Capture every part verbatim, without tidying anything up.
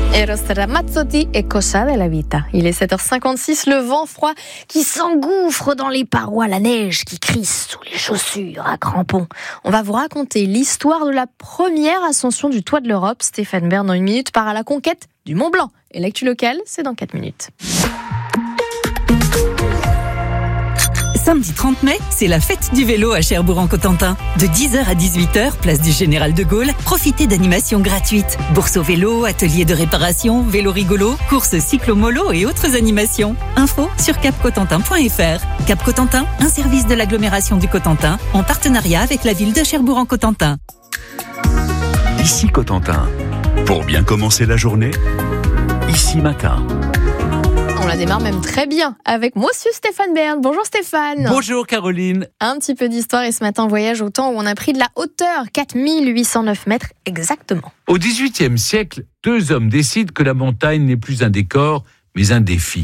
Eros Ramazzotti et Cosa della Vita. Il est sept heures cinquante-six, le vent froid qui s'engouffre dans les parois, la neige qui crisse sous les chaussures à crampons. On va vous raconter l'histoire de la première ascension du toit de l'Europe. Stéphane Bern, en une minute, part à la conquête du Mont Blanc. Et l'actu locale, c'est dans quatre minutes. Samedi trente mai, c'est la fête du vélo à Cherbourg-en-Cotentin. De dix heures à dix-huit heures, place du Général de Gaulle, profitez d'animations gratuites. Bourse au vélo, ateliers de réparation, vélo rigolo, courses cyclo-molo et autres animations. Info sur cap cotentin point f r. Cap Cotentin, un service de l'agglomération du Cotentin, en partenariat avec la ville de Cherbourg-en-Cotentin. Ici Cotentin. Pour bien commencer la journée, Ici Matin. On la démarre même très bien avec monsieur Stéphane Bern. Bonjour Stéphane. Bonjour Caroline. Un petit peu d'histoire et ce matin on voyage au temps où on a pris de la hauteur, quatre mille huit cent neuf mètres exactement. Au dix-huitième siècle, deux hommes décident que la montagne n'est plus un décor, mais un défi.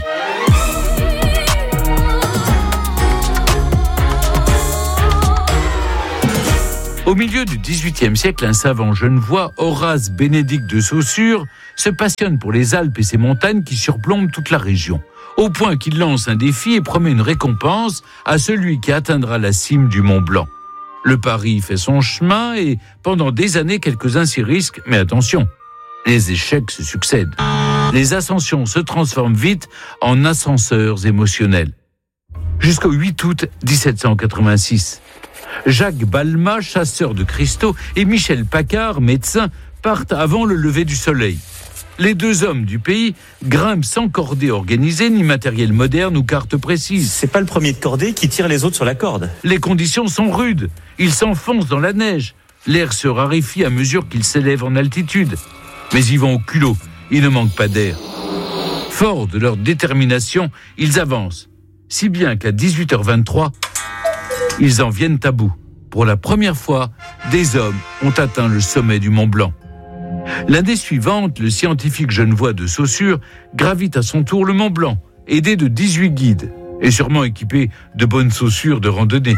Au milieu du dix-huitième siècle, un savant genevois, Horace Bénédict de Saussure, se passionne pour les Alpes et ses montagnes qui surplombent toute la région, au point qu'il lance un défi et promet une récompense à celui qui atteindra la cime du Mont Blanc. Le pari fait son chemin et pendant des années, quelques-uns s'y risquent, mais attention, les échecs se succèdent. Les ascensions se transforment vite en ascenseurs émotionnels. Jusqu'au huit août dix-sept cent quatre-vingt-six. Jacques Balmat, chasseur de cristaux, et Michel Paccard, médecin, partent avant le lever du soleil. Les deux hommes du pays grimpent sans cordée organisée, ni matériel moderne ou carte précise. C'est pas le premier de cordée qui tire les autres sur la corde. Les conditions sont rudes. Ils s'enfoncent dans la neige. L'air se raréfie à mesure qu'ils s'élèvent en altitude. Mais ils vont au culot. Il ne manque pas d'air. Forts de leur détermination, ils avancent. Si bien qu'à dix-huit heures vingt-trois, ils en viennent à bout. Pour la première fois, des hommes ont atteint le sommet du Mont Blanc. L'année suivante, le scientifique genevois de Saussure gravit à son tour le Mont Blanc, aidé de dix-huit guides, et sûrement équipé de bonnes chaussures de randonnée.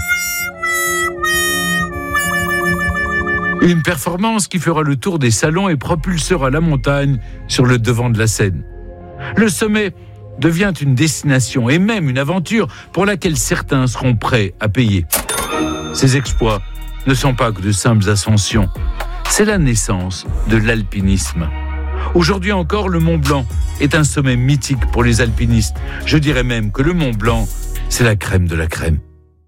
Une performance qui fera le tour des salons et propulsera la montagne sur le devant de la scène. Le sommet devient une destination et même une aventure pour laquelle certains seront prêts à payer. Ces exploits ne sont pas que de simples ascensions. C'est la naissance de l'alpinisme. Aujourd'hui encore, le Mont Blanc est un sommet mythique pour les alpinistes. Je dirais même que le Mont Blanc, c'est la crème de la crème.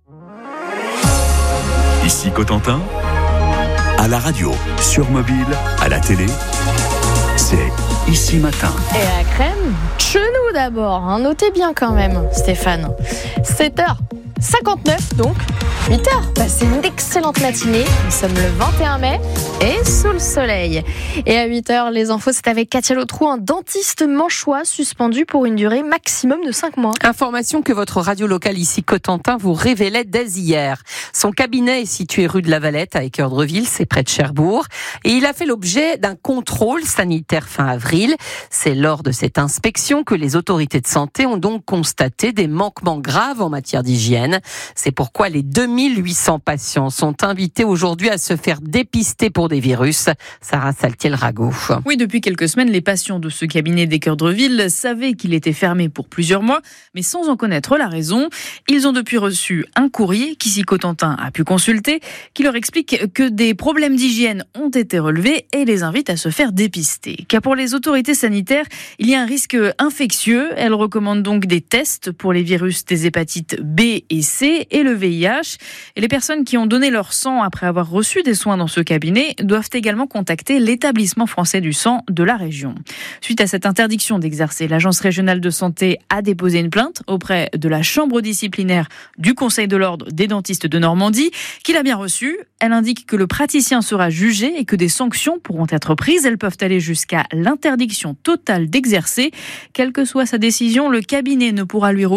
Ici Cotentin, à la radio, sur mobile, à la télé, c'est Ici Matin. Et la crème, chez nous d'abord, hein, notez bien quand même Stéphane. sept heures cinquante-neuf donc, huit heures, passez une excellente matinée. Nous sommes le vingt et un mai et sous le soleil. Et à huit heures, les infos, c'est avec Katia Lautrou, un dentiste manchois suspendu pour une durée maximum de cinq mois. Information que votre radio locale ici Cotentin vous révélait dès hier. Son cabinet est situé rue de la Valette à Équeurdreville, c'est près de Cherbourg. Et il a fait l'objet d'un contrôle sanitaire fin avril. C'est lors de cette inspection que les autorités de santé ont donc constaté des manquements graves en matière d'hygiène. C'est pourquoi les deux mille huit cents patients sont invités aujourd'hui à se faire dépister pour des virus. Sarah Saltiel-Rago. Oui, depuis quelques semaines, les patients de ce cabinet d'Équeurdreville savaient qu'il était fermé pour plusieurs mois, mais sans en connaître la raison. Ils ont depuis reçu un courrier qu'ici Cotentin a pu consulter, qui leur explique que des problèmes d'hygiène ont été relevés et les invite à se faire dépister. Car pour les autorités sanitaires, il y a un risque infectieux. Elles recommandent donc des tests pour les virus des hépatites B et C et le V I H. Et les personnes qui ont donné leur sang après avoir reçu des soins dans ce cabinet doivent également contacter l'établissement français du sang de la région. Suite à cette interdiction d'exercer, l'agence régionale de santé a déposé une plainte auprès de la chambre disciplinaire du Conseil de l'ordre des dentistes de Normandie, qui l'a bien reçue. Elle indique que le praticien sera jugé et que des sanctions pourront être prises. Elles peuvent aller jusqu'à l'interdiction totale d'exercer. Quelle que soit sa décision, le cabinet ne pourra lui rouvrir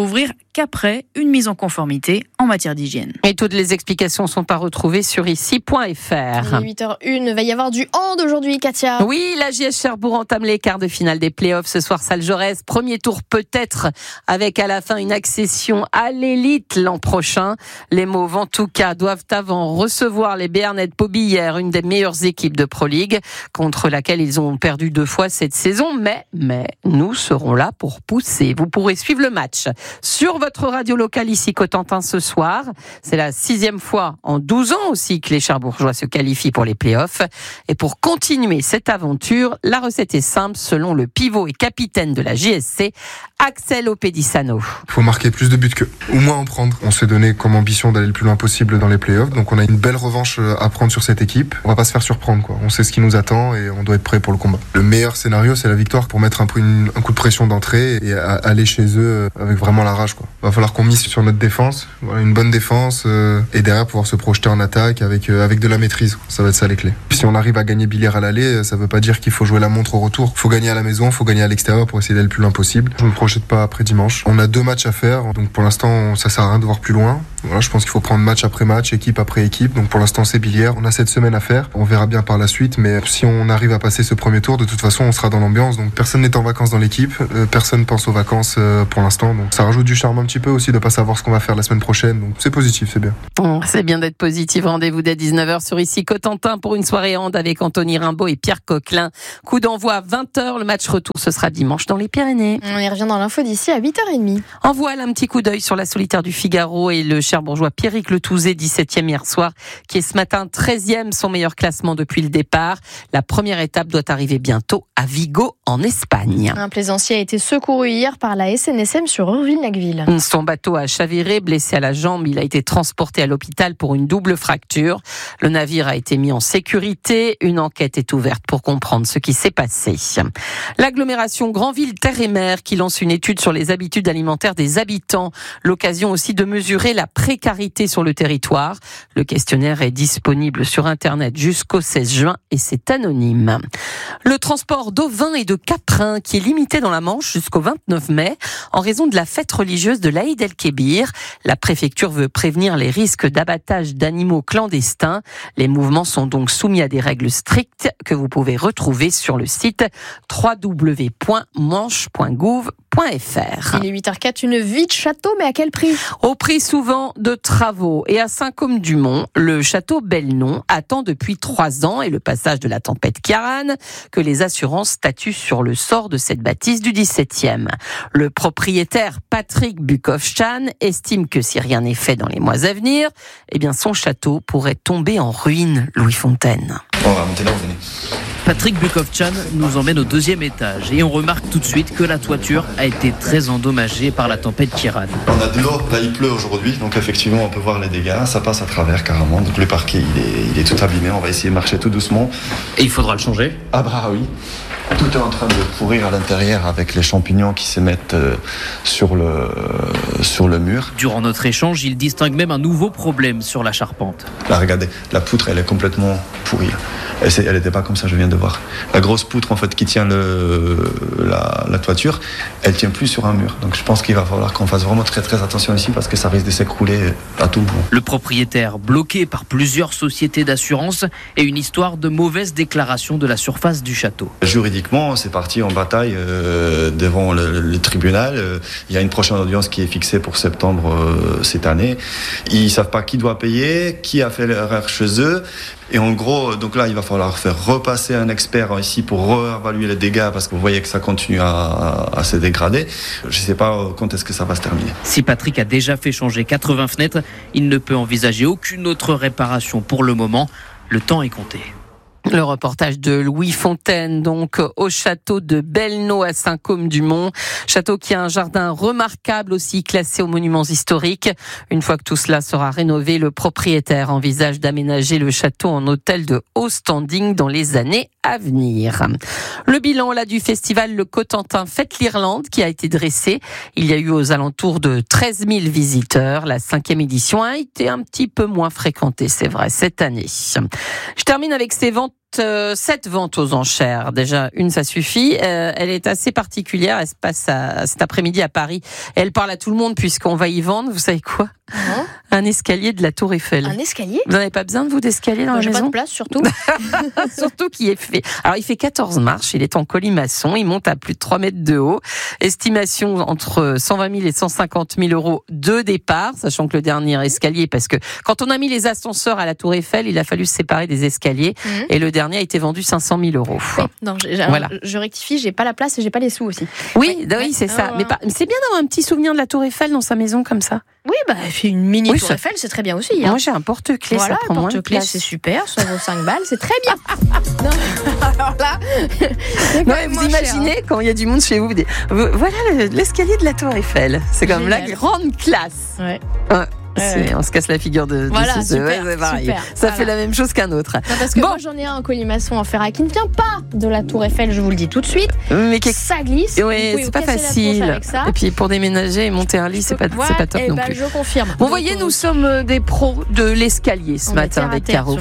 qu'après une mise en conformité en matière d'hygiène. Et toutes les explications sont à retrouver sur ici point f r. Il est huit heures une, il va y avoir du hand aujourd'hui, Katia. Oui, la J S Cherbourg entame les quarts de finale des playoffs ce soir, salle Jaurès. Premier tour peut-être, avec à la fin une accession à l'élite l'an prochain. Les Mauves, en tout cas, doivent avant recevoir les Béarnais de Pobillère, une des meilleures équipes de Pro League, contre laquelle ils ont perdu deux fois cette saison. Mais, mais, nous serons là pour pousser. Vous pourrez suivre le match sur votre radio locale ici Cotentin ce soir. C'est la sixième fois en douze ans aussi que les Cherbourgeois se qualifient pour les playoffs. Et pour continuer cette aventure, la recette est simple selon le pivot et capitaine de la J S C, Axel Opedissano. Il faut marquer plus de buts qu'eux, ou moins en prendre. On s'est donné comme ambition d'aller le plus loin possible dans les playoffs, donc on a une belle revanche à prendre sur cette équipe. On va pas se faire surprendre, quoi. On sait ce qui nous attend et on doit être prêt pour le combat. Le meilleur scénario, c'est la victoire pour mettre un peu une, un coup de pression d'entrée et à, aller chez eux avec vraiment la rage, quoi. Va falloir qu'on mise sur notre défense, voilà, une bonne défense euh, et derrière pouvoir se projeter en attaque avec euh, avec de la maîtrise. Ça va être ça les clés. Si on arrive à gagner Billière à l'aller, ça veut pas dire qu'il faut jouer la montre au retour. Faut gagner à la maison, faut gagner à l'extérieur pour essayer d'aller le plus loin possible. Je me projette pas après dimanche. On a deux matchs à faire, donc pour l'instant ça sert à rien de voir plus loin. Voilà, je pense qu'il faut prendre match après match, équipe après équipe. Donc pour l'instant c'est Billière. On a cette semaine à faire. On verra bien par la suite, mais si on arrive à passer ce premier tour, de toute façon on sera dans l'ambiance. Donc personne n'est en vacances dans l'équipe, euh, personne pense aux vacances euh, pour l'instant. Donc ça rajoute du charme un petit peu aussi de pas savoir ce qu'on va faire la semaine prochaine. Donc c'est positif, c'est bien. Bon, c'est bien d'être positif. Rendez-vous dès dix-neuf heures sur ici Cotentin pour une soirée hand avec Anthony Rimbaud et Pierre Coquelin. Coup d'envoi à vingt heures. Le match retour, ce sera dimanche dans les Pyrénées. On y revient dans l'info d'ici à huit heures trente. En voilà un petit coup d'œil sur la solitaire du Figaro et le Cherbourgeois Pierrick Le Touzé, dix-septième hier soir, qui est ce matin treizième, son meilleur classement depuis le départ. La première étape doit arriver bientôt à Vigo, en Espagne. Un plaisancier a été secouru hier par la S N S M sur Urville-Lacville. Son bateau a chaviré, blessé à la jambe. Il a été transporté à l'hôpital pour une double fracture. Le navire a été mis en sécurité. Une enquête est ouverte pour comprendre ce qui s'est passé. L'agglomération Granville Terre et Mer qui lance une étude sur les habitudes alimentaires des habitants. L'occasion aussi de mesurer la précarité sur le territoire. Le questionnaire est disponible sur Internet jusqu'au seize juin et c'est anonyme. Le transport d'ovins et de caprins qui est limité dans la Manche jusqu'au vingt-neuf mai en raison de la fête religieuse de l'Aïd el-Kébir. La préfecture veut prévenir les risques d'abattage d'animaux clandestins. Les mouvements sont donc soumis à des règles strictes que vous pouvez retrouver sur le site w w w point manche point gouv point f r. Il est huit heures quatre, une vie de château, mais à quel prix ? Au prix souvent de travaux. Et à Saint-Côme-du-Mont, le château Belnon attend depuis trois ans et le passage de la tempête Kiaran que les assurances statuent sur le sort de cette bâtisse du dix-septième. Le propriétaire Patrick Bukowschan estime que si rien n'est fait dans les mois à venir, eh bien son château pourrait tomber en ruine, Louis Fontaine. On va monter là, venez. Patrick Bukowschan nous emmène au deuxième étage et on remarque tout de suite que la toiture a été très endommagée par la tempête Kiaran. On a de l'eau, là il pleut aujourd'hui, donc effectivement on peut voir les dégâts, ça passe à travers carrément, donc le parquet il est, il est tout abîmé, on va essayer de marcher tout doucement. Et il faudra le changer ? Ah bah oui. Tout est en train de pourrir à l'intérieur avec les champignons qui se mettent sur le, sur le mur. Durant notre échange, il distingue même un nouveau problème sur la charpente. Là, regardez, la poutre, elle est complètement pourrie. Elle n'était pas comme ça, je viens de voir. La grosse poutre, en fait, qui tient le, la, la toiture, elle tient plus sur un mur. Donc je pense qu'il va falloir qu'on fasse vraiment très très attention ici parce que ça risque de s'écrouler à tout moment. Le propriétaire, bloqué par plusieurs sociétés d'assurance et une histoire de mauvaise déclaration de la surface du château. Juridiquement, c'est parti en bataille euh, devant le, le tribunal. Euh, il y a une prochaine audience qui est fixée pour septembre euh, cette année. Ils ne savent pas qui doit payer, qui a fait l'erreur chez eux. Et en gros, donc là, il va falloir faire repasser un expert ici pour réévaluer les dégâts parce que vous voyez que ça continue à, à, à se dégrader. Je ne sais pas quand est-ce que ça va se terminer. Si Patrick a déjà fait changer quatre-vingts fenêtres, il ne peut envisager aucune autre réparation pour le moment. Le temps est compté. Le reportage de Louis Fontaine, donc au château de Belnon à Saint-Côme-du-Mont. Château qui a un jardin remarquable aussi classé aux monuments historiques. Une fois que tout cela sera rénové, le propriétaire envisage d'aménager le château en hôtel de haut standing dans les années à venir. Le bilan là du festival Le Cotentin Fête l'Irlande qui a été dressé. Il y a eu aux alentours de treize mille visiteurs. La cinquième édition a été un petit peu moins fréquentée, c'est vrai, cette année. Je termine avec ces ventes trente-sept ventes aux enchères. Déjà, une, ça suffit. Euh, elle est assez particulière. Elle se passe à, cet après-midi à Paris. Et elle parle à tout le monde puisqu'on va y vendre. Vous savez quoi ? Non. Un escalier de la Tour Eiffel. Un escalier ? Vous n'avez pas besoin de vous d'escalier dans Moi, la j'ai maison ? pas de place, surtout. Surtout qu'il est fait. Alors, il fait quatorze marches. Il est en colimaçon. Il monte à plus de trois mètres de haut. Estimation entre cent vingt mille et cent cinquante mille euros de départ, sachant que le dernier escalier, parce que quand on a mis les ascenseurs à la Tour Eiffel, il a fallu se séparer des escaliers. Mmh. Et le dernier a été vendu cinq cent mille euros. Oui, non, j'ai, voilà. Je rectifie, j'ai pas la place et j'ai pas les sous aussi. Oui, oui, oui c'est ça. Oh, mais, pas, mais c'est bien d'avoir un petit souvenir de la Tour Eiffel dans sa maison comme ça. Oui, bah, fait une mini oui, Tour ça... Eiffel, c'est très bien aussi. Hein. Moi, j'ai un porte-clés, voilà, ça prend moins de porte-clés, place. c'est super, ça vaut cinq balles, c'est très bien. Non, alors là, non, mais vous imaginez, cher, hein. Quand il y a du monde chez vous, vous dites, voilà l'escalier de la Tour Eiffel. C'est comme la grande classe. Ouais. Ouais. Ouais. On se casse la figure de, de voilà, ce super, ouais, pareil. super, ça voilà. fait la même chose qu'un autre. Non, parce que bon. Moi j'en ai un en colimaçon en ferraille qui ne vient pas de la Tour Eiffel, je vous le dis tout de suite. Mais que... ça glisse. Oui, c'est pas facile. Et puis pour déménager et monter un lit, c'est pas, ouais, c'est pas top non ben, plus. Je confirme. Bon, vous voyez, nous sommes des pros de l'escalier ce on matin avec Caro.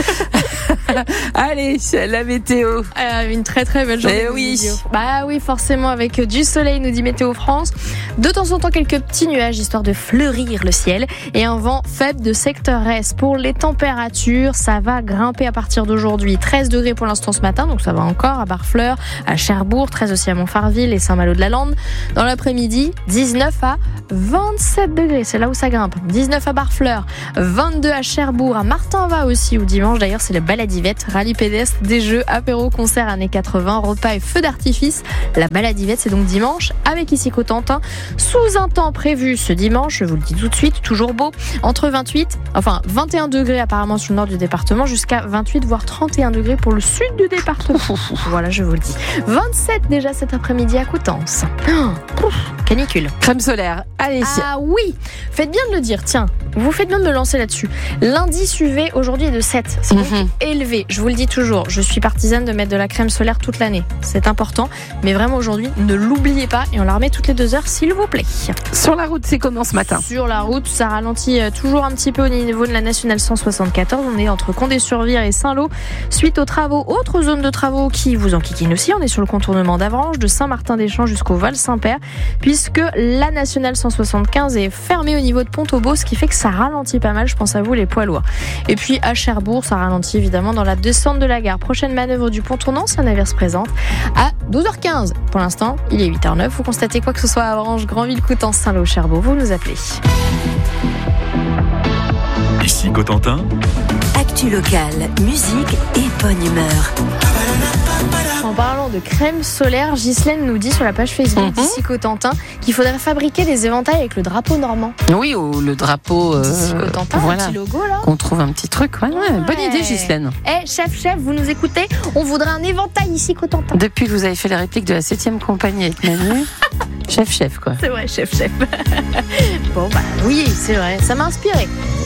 Allez, la météo. Euh, une très très belle journée. Eh oui. Bah oui, forcément avec du soleil, nous dit Météo France. De temps en temps quelques petits nuages histoire de fleurir le ciel et un vent faible de secteur est. Pour les températures, ça va grimper à partir d'aujourd'hui. treize degrés pour l'instant ce matin, donc ça va encore à Barfleur, à Cherbourg, treize aussi à Montfarville et Saint-Malo-de-la-Lande. Dans l'après-midi, dix-neuf à vingt-sept degrés, c'est là où ça grimpe. dix-neuf à Barfleur, vingt-deux à Cherbourg, à Martinva aussi, où dimanche d'ailleurs c'est le baladivette, rallye pédestre, des jeux, apéro, concert années quatre-vingts, repas et feux d'artifice. La baladivette c'est donc dimanche avec ici Cotentin, sous un temps prévu ce dimanche, je vous le dis tout de suite, toujours beau, entre vingt-huit, enfin vingt et un degrés apparemment sur le nord du département, jusqu'à vingt-huit voire trente et un degrés pour le sud du département. Voilà, je vous le dis. vingt-sept déjà cet après-midi à Coutances. Oh, canicule. Crème solaire. Allez. Ah oui, faites bien de le dire. Tiens, vous faites bien de me lancer là-dessus. L'indice U V aujourd'hui est de sept. C'est donc mm-hmm. élevé. Je vous le dis toujours. Je suis partisane de mettre de la crème solaire toute l'année. C'est important. Mais vraiment aujourd'hui, ne l'oubliez pas et on la remet toutes les deux heures, s'il vous plaît. Sur la route, c'est comment ce matin ? Sur la route, ça ralentit toujours un petit peu au niveau de la nationale cent soixante-quatorze. On est entre Condé-sur-Vire et Saint-Lô. Suite aux travaux, autre zone de travaux qui vous enquiquine aussi. On est sur le contournement d'Avranches, de Saint-Martin-des-Champs jusqu'au Val-Saint-Père, puisque la nationale cent soixante-quinze est fermée au niveau de Pont-au-Beau, ce qui fait que ça ralentit pas mal. Je pense à vous, les poids lourds. Et puis à Cherbourg, ça ralentit évidemment dans la descente de la gare. Prochaine manœuvre du pont tournant, si un navire se présente, à douze heures quinze. Pour l'instant, il est huit heures neuf. Vous constatez quoi que ce soit à Avranches, Granville, Coutances, Saint-Lô, Cherbourg, vous nous appelez. Ici Cotentin. Actu locale, musique et bonne humeur. En parlant de crème solaire, Ghislaine nous dit sur la page Facebook mm-hmm. d'ici Cotentin qu'il faudrait fabriquer des éventails avec le drapeau normand. Oui, ou le drapeau euh, d'ici Cotentin, voilà, un petit logo là. Qu'on trouve un petit truc. Ouais, ouais, ouais. Bonne idée, Ghislaine. Eh, hey, chef, chef, vous nous écoutez ? On voudrait un éventail ici Cotentin. Depuis que vous avez fait les répliques de la septième compagnie avec Manu, chef, chef quoi. C'est vrai, chef, chef. Bon bah oui, c'est vrai, ça m'a inspiré.